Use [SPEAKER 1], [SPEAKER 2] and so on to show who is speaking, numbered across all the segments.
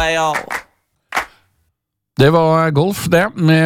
[SPEAKER 1] Det var golf det,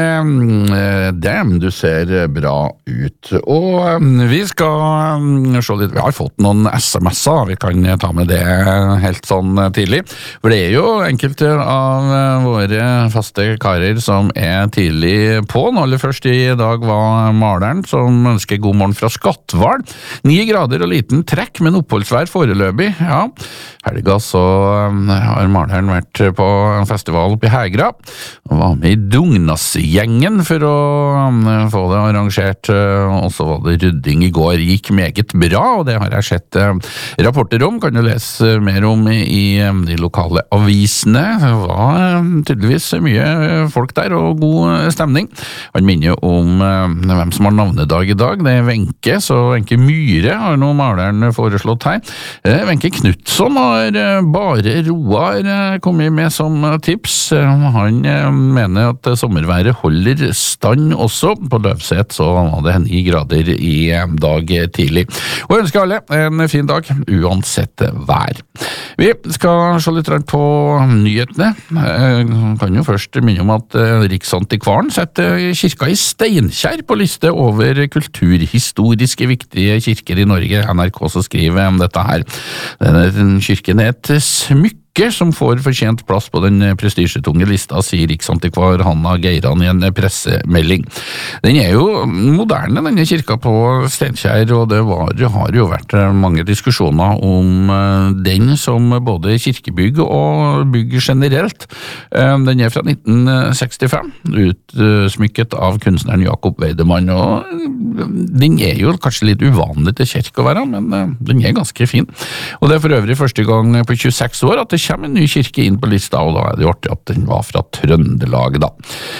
[SPEAKER 1] med Damn, du ser bra ut. Og vi skal se litt, vi har fått noen SMS-er, vi kan ta med det helt sånn tidlig. For det jo enkelte av våre faste karer som tidlig på. Aller først i dag var Maleren som ønsker god morgen fra Skatval. 9 grader og liten trekk, men oppholdsvær foreløpig. Ja, helga så har Maleren vært på en festival oppe i Hegra, og var med i Dugnasgjengen for å få det arrangert, og så var det rydding i går, gikk meget bra, og det har jeg sett rapporter om, kan du lese mer om i de lokale avisene. Det var tydeligvis mye folk der, og god stemning. Han minner om hvem som har navnedag i dag, det Wenche, så Wenche Myhre har nå Maleren foreslått her. Wenche Knutson har Bare Roar kommet med som tips. Han mener at sommerværet holder stand også. På Løvset så var det 9 grader i dag tidlig. Og jeg ønsker alle en fin dag, uansett vær. Vi skal se litt på nyhetene. Jeg kan jo først minne om at Riksantikvaren setter kirka i Steinkjer på liste over kulturhistoriske viktige kirker i Norge. NRK så skriver om dette her. Denne kirken et smykke som får fortjent plass på den prestisjetunge lista, sier Riksantikvar Hanna Geiran i en pressemelding. Den jo moderne, denne kirka på Steinkjer, og det har jo vært mange diskusjoner om den som både kirkebygg og bygg generelt. Den fra 1965, utsmykket av kunstneren Jakob Weidemann, og den jo kanskje litt uvanlig til kirke å være, men den ganske fin. Og det for øvrig første gang på 26 år at det kommer en ny kirke inn på lista, og da det jo artig at den var fra Trøndelag da.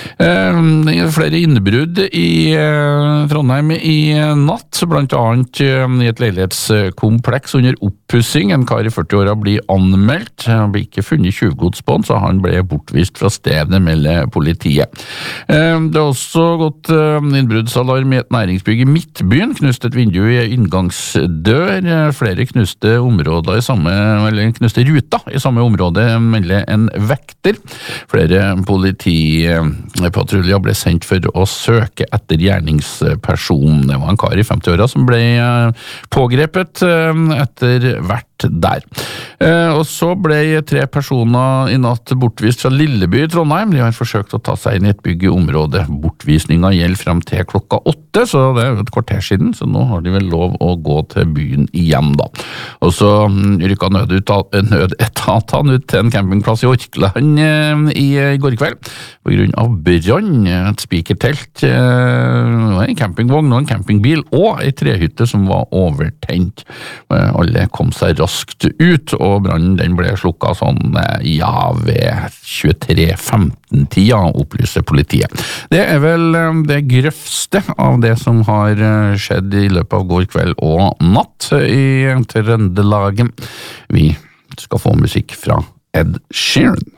[SPEAKER 1] Det flere innbrudd i Trondheim i natt, blant annet i et leilighetskompleks under oppussing. En kar i 40-åra blir anmeldt, han ble ikke funnet tjuvgods på han, så han ble bortvist fra stedet, melder politiet. Det har også gått innbruddsalarm i et næringsbygg i Midtbyen, knust et vindu i inngangsdør, flere knuste områder knuste ruta i samme område, melder en vekter. Flere politipatruljer ble sendt for å søke etter gjerningspersonen. Det var en kar i 50-åra som ble pågrepet etter hvert der. Og så ble 3 personer i natt bortvist fra Lilleby i Trondheim. De har forsøkt å ta seg inn i et bygg i området. Bortvisningen gjelder frem til klokka 8, så det jo et kvarter siden, så nå har de vel lov å gå til byen igjen da. Og så rykket nødetatene ut til en campingplass i Orkland i går kveld, på grunn av brann, et spikertelt, en campingvogn og en campingbil, og en trehytte som var overtent. Alle kom seg raskt ut, og brannen den ble slukket sånn, ved 23:15-tida, opplyser politiet. Det vel det grøvste av det som har skjedd i løpet av går kveld og natt i Trøndelagen. Vi skal få musikk fra Ed Sheeran.